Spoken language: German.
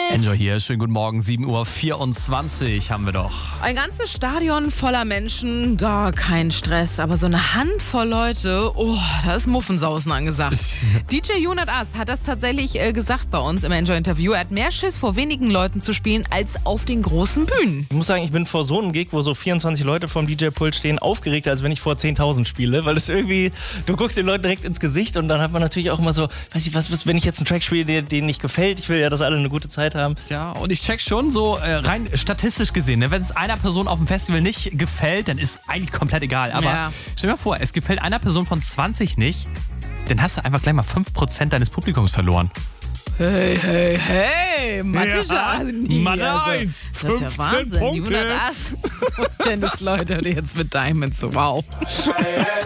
Enjoy hier, schönen guten Morgen, 7:24 Uhr haben wir doch. Ein ganzes Stadion voller Menschen, gar kein Stress. Aber so eine Handvoll Leute, da ist Muffensausen angesagt. DJ Junat As hat das tatsächlich gesagt bei uns im Enjoy-Interview. Er hat mehr Schiss, vor wenigen Leuten zu spielen, als auf den großen Bühnen. Ich muss sagen, ich bin vor so einem Gig, wo so 24 Leute vorm DJ-Pult stehen, aufgeregter, als wenn ich vor 10.000 spiele. Weil es irgendwie, du guckst den Leuten direkt ins Gesicht und dann hat man natürlich auch immer so, weiß ich was, wenn ich jetzt einen Track spiele, den nicht gefällt. Ich will ja, dass alle eine gute Zeit haben. Ja, und ich check schon so rein statistisch gesehen, ne, wenn es einer Person auf dem Festival nicht gefällt, dann ist eigentlich komplett egal. Aber stell dir mal vor, es gefällt einer Person von 20 nicht, dann hast du einfach gleich mal 5% deines Publikums verloren. Hey, Mathe Mathe 1, das ist ja Wahnsinn. Punkte. Junat As. Tennisleute, jetzt mit Diamonds, wow.